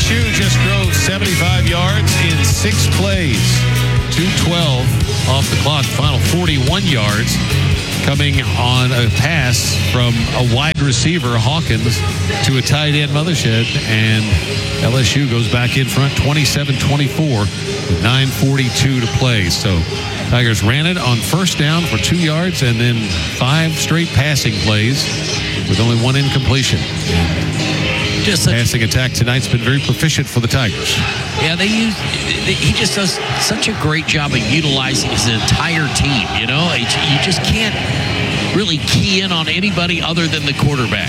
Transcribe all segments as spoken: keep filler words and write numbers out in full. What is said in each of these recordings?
S U just drove seventy-five yards in six plays. two twelve off the clock. Final forty-one yards coming on a pass from a wide receiver, Hawkins, to a tight end, Mothershed. And L S U goes back in front twenty-seven twenty-four with nine forty-two to play. So Tigers ran it on first down for two yards and then five straight passing plays with only one incompletion. Just such, passing attack tonight's been very proficient for the Tigers. Yeah, they use. He just does such a great job of utilizing his entire team. You know, you just can't really key in on anybody other than the quarterback.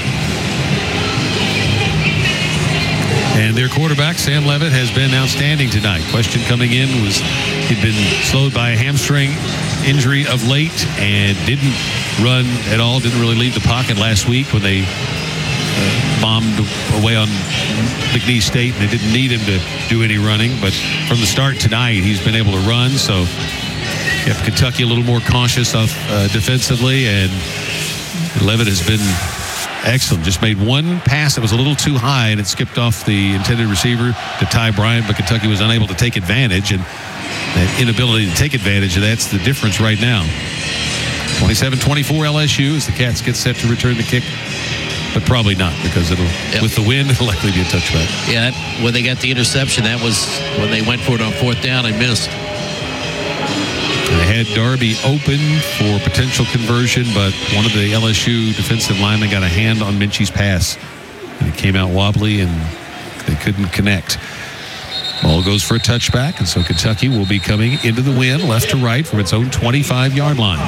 And their quarterback, Sam Levitt, has been outstanding tonight. Question coming in was he'd been slowed by a hamstring injury of late and didn't run at all, didn't really leave the pocket last week when they uh, bombed away on McNeese State, and they didn't need him to do any running. But from the start tonight, he's been able to run, so kept Kentucky a little more cautious of, uh, defensively, and Levitt has been excellent. Just made one pass that was a little too high, and it skipped off the intended receiver to Ty Bryant, but Kentucky was unable to take advantage, and that inability to take advantage, that's the difference right now. twenty-seven twenty-four L S U as the Cats get set to return the kick, but probably not, because it'll yep. with the wind, it'll likely be a touchback. Yeah, when they got the interception, that was when they went for it on fourth down and missed. They had Darby open for potential conversion, but one of the L S U defensive linemen got a hand on Minchie's pass, and it came out wobbly, and they couldn't connect. Ball goes for a touchback, and so Kentucky will be coming into the wind, left to right, from its own twenty-five-yard line.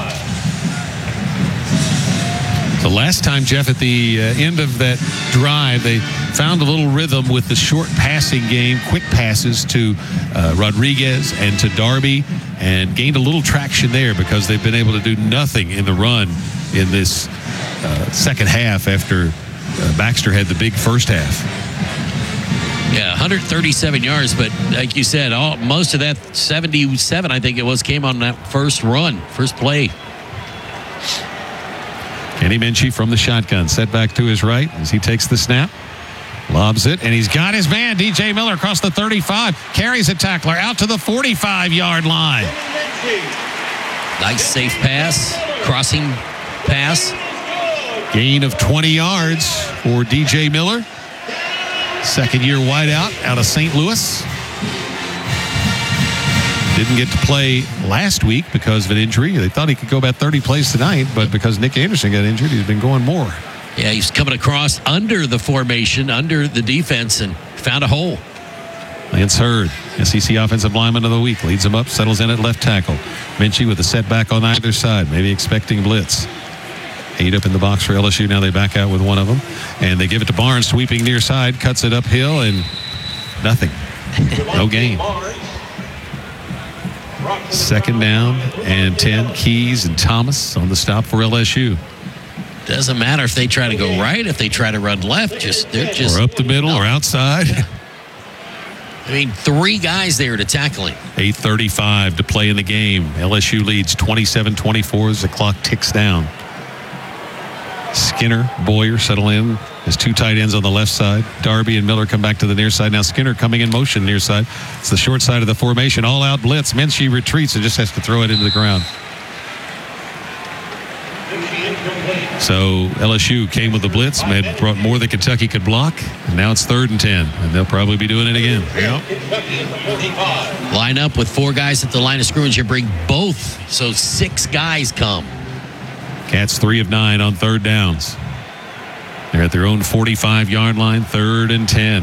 The last time, Jeff, at the uh, end of that drive, they found a little rhythm with the short passing game, quick passes to uh, Rodriguez and to Darby, and gained a little traction there because they've been able to do nothing in the run in this uh, second half after uh, Baxter had the big first half. Yeah, one hundred thirty-seven yards, but like you said, all, most of that seventy-seven, I think it was, came on that first run, first play. Kenny Minchie from the shotgun, set back to his right as he takes the snap, lobs it, and he's got his man, D J Miller, across the thirty-five, carries a tackler out to the forty-five-yard line. Nice safe pass, crossing pass. Gain of twenty yards for D J Miller. Second-year wideout out of Saint Louis. Didn't get to play last week because of an injury. They thought he could go about thirty plays tonight, but because Nick Anderson got injured, he's been going more. Yeah, he's coming across under the formation, under the defense, and found a hole. Lance Hurd, S E C Offensive Lineman of the Week, leads him up, settles in at left tackle. Minchie with a setback on either side, maybe expecting blitz. Eight up in the box for L S U. Now they back out with one of them. And they give it to Barnes, sweeping near side, cuts it uphill, and nothing. No gain. Second down and ten. Keys and Thomas on the stop for L S U. Doesn't matter if they try to go right, if they try to run left. Just they're just or up the middle no. or outside. I mean, three guys there to tackle him. eight thirty-five to play in the game. L S U leads twenty-seven twenty-four as the clock ticks down. Skinner, Boyer settle in. There's two tight ends on the left side. Darby and Miller come back to the near side. Now Skinner coming in motion near side. It's the short side of the formation. All out blitz. Minchie retreats and just has to throw it into the ground. So L S U came with the blitz, made, brought more than Kentucky could block, and now it's third and ten, and they'll probably be doing it again. Yep. Line up with four guys at the line of scrimmage and bring both, so six guys come. Cats three of nine on third downs. They're at their own forty-five-yard line, third and ten.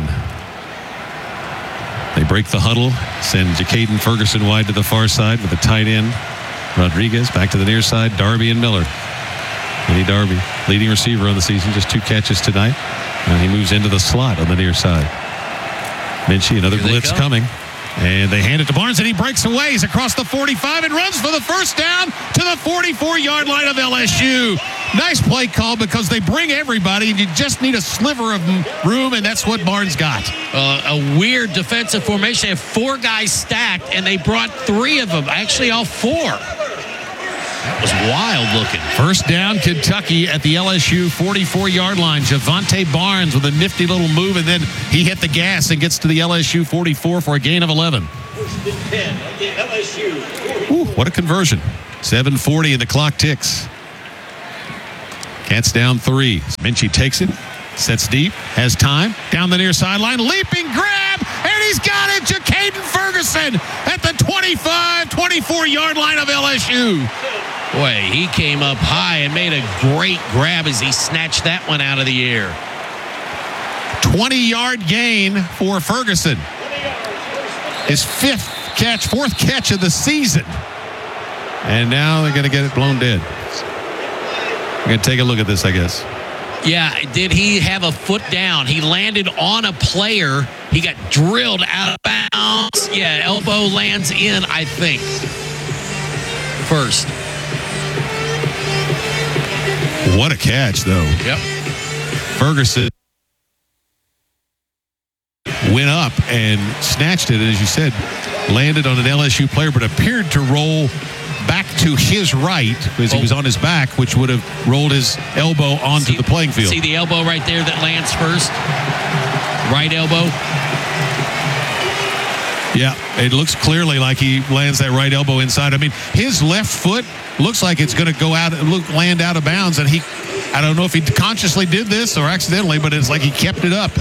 They break the huddle, send Jacaden Ferguson wide to the far side with the tight end, Rodriguez, back to the near side, Darby and Miller. Kenny Darby, leading receiver on the season, just two catches tonight. And he moves into the slot on the near side. Minchie, another blitz coming. And they hand it to Barnes, and he breaks away. He's across the forty-five and runs for the first down to the forty-four-yard line of L S U. Nice play call because they bring everybody, and you just need a sliver of room, and that's what Barnes got. Uh, a weird defensive formation. They have four guys stacked, and they brought three of them. Actually, all four. That was wild looking. First down, Kentucky at the L S U forty-four-yard line. Javante Barnes with a nifty little move, and then he hit the gas and gets to the L S U forty-four for a gain of eleven. Ooh, what a conversion. seven forty and the clock ticks. Cats down three. Minchie takes it, sets deep, has time, down the near sideline, leaping grab, and he's got it. Jacaden Ferguson at the twenty-five, twenty-four-yard line of L S U. Boy, he came up high and made a great grab as he snatched that one out of the air. twenty-yard gain for Ferguson. His fifth catch, fourth catch of the season. And now they're going to get it blown dead. We're going to take a look at this, I guess. Yeah, did he have a foot down? He landed on a player. He got drilled out of bounds. Yeah, elbow lands in, I think. First. What a catch, though. Yep. Ferguson went up and snatched it, and as you said, landed on an L S U player, but appeared to roll back to his right because he was on his back, which would have rolled his elbow onto see, the playing field. See the elbow right there that lands first? Right elbow? Yeah, it looks clearly like he lands that right elbow inside. I mean, his left foot looks like it's going to go out, look, land out of bounds, and he, I don't know if he consciously did this or accidentally, but it's like he kept it up.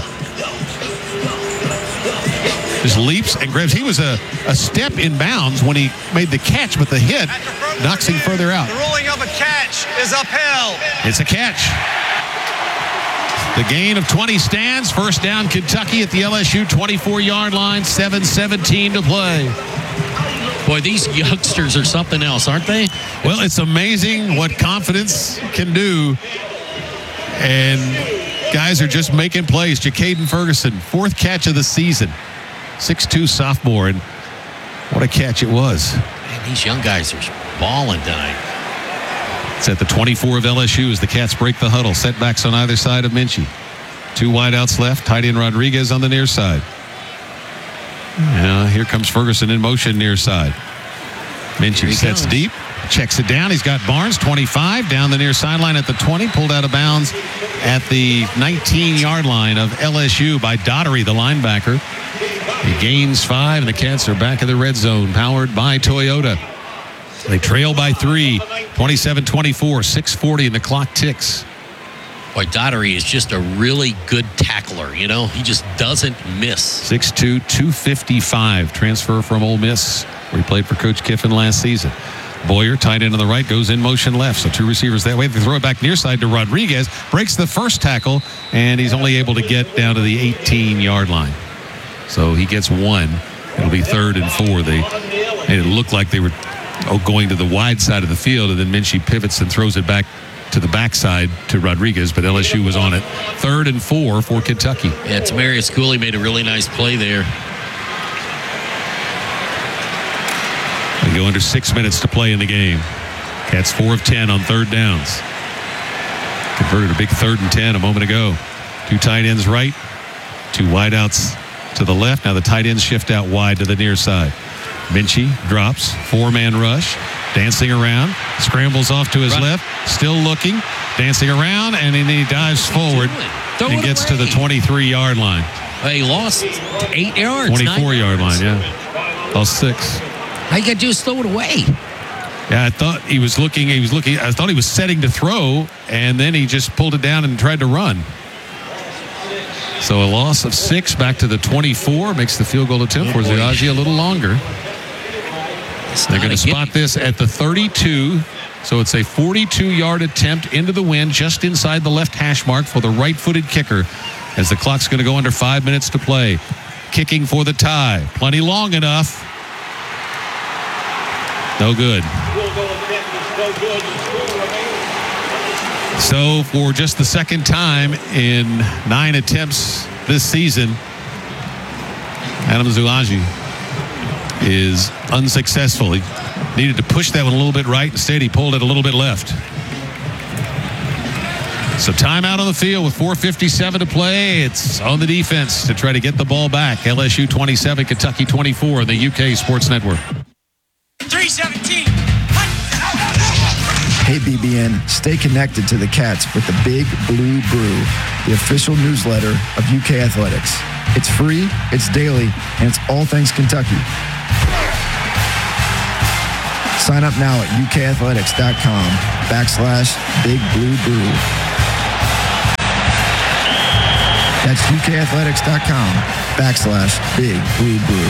Just leaps and grabs. He was a, a step in bounds when he made the catch, but the hit knocks him further out. The ruling of a catch is upheld. It's a catch. The gain of twenty stands. First down, Kentucky at the L S U twenty-four-yard line. seven seventeen to play. Boy, these youngsters are something else, aren't they? Well, it's amazing what confidence can do. And guys are just making plays. Jacaden Ferguson, fourth catch of the season. six two sophomore, and what a catch it was. Man, these young guys are balling tonight. It's at the twenty-four of L S U as the Cats break the huddle. Setbacks on either side of Minchie. Two wideouts left. Tight end Rodriguez on the near side. Now here comes Ferguson in motion near side. Minchie sets goes. deep. Checks it down. He's got Barnes, twenty-five, down the near sideline at the twenty, pulled out of bounds at the nineteen-yard line of L S U by Daughtery, the linebacker. He gains five, and the Cats are back in the red zone, powered by Toyota. They trail by three, twenty-seven twenty-four, six forty, and the clock ticks. Boy, Daughtery is just a really good tackler, you know? He just doesn't miss. six two, two fifty-five, transfer from Ole Miss, where he played for Coach Kiffin last season. Boyer, tight end on the right, goes in motion left. So two receivers that way. They throw it back near side to Rodriguez. Breaks the first tackle, and he's only able to get down to the eighteen-yard line. So he gets one. It'll be third and four. They made it look like they were oh, going to the wide side of the field, and then Minchie pivots and throws it back to the backside to Rodriguez, but L S U was on it. Third and four for Kentucky. Yeah, Tamarius Cooley made a really nice play there. They go under six minutes to play in the game. Cats four of ten on third downs. Converted a big third and ten a moment ago. Two tight ends right, two wideouts to the left. Now the tight ends shift out wide to the near side. Minchie drops, four-man rush, dancing around, scrambles off to his Run. left, still looking, dancing around, and then he dives forward and gets away. to the twenty-three-yard line. He lost eight yards. twenty-four-yard line, yeah. Lost six. All you got to do is throw it away. Yeah, I thought he was looking, he was looking, I thought he was setting to throw, and then he just pulled it down and tried to run. So a loss of six back to the twenty-four makes the field goal attempt for Ziaji a little longer. They're going to spot this at the thirty-two. So it's a forty-two-yard attempt into the wind just inside the left hash mark for the right-footed kicker as the clock's going to go under five minutes to play. Kicking for the tie. Plenty long enough. No good. So for just the second time in nine attempts this season, Adam Ziaji is unsuccessful. He needed to push that one a little bit right. Instead, he pulled it a little bit left. So timeout on the field with four fifty-seven to play. It's on the defense to try to get the ball back. L S U twenty-seven, Kentucky twenty-four on the U K Sports Network. three seventeen. Hey, B B N, stay connected to the Cats with the Big Blue Brew, the official newsletter of U K Athletics. It's free, it's daily, and it's all things Kentucky. Sign up now at ukathletics.com backslash Big Blue Brew. That's ukathletics.com backslash Big Blue Brew.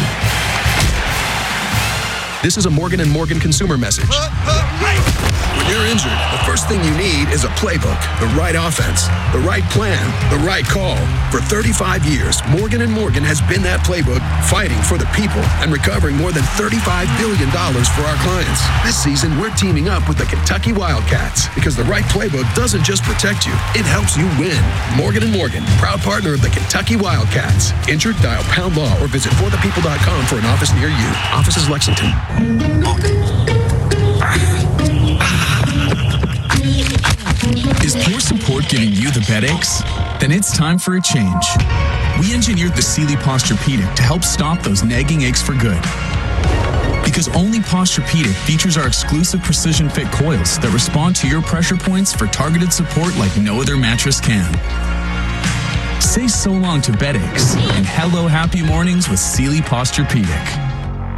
This is a Morgan and Morgan consumer message. When you're injured, the first thing you need is a playbook, the right offense, the right plan, the right call. For thirty-five years, Morgan and Morgan has been that playbook, fighting for the people and recovering more than thirty-five billion dollars for our clients. This season, we're teaming up with the Kentucky Wildcats because the right playbook doesn't just protect you, it helps you win. Morgan and Morgan, proud partner of the Kentucky Wildcats. Injured? Dial pound law or visit for the people dot com for an office near you. Office is Lexington. Is Pure Support giving you the bed aches? Then it's time for a change. We engineered the Sealy Posturepedic to help stop those nagging aches for good. Because only Posturepedic features our exclusive precision fit coils that respond to your pressure points for targeted support like no other mattress can. Say so long to bed aches and hello happy mornings with Sealy Posturepedic.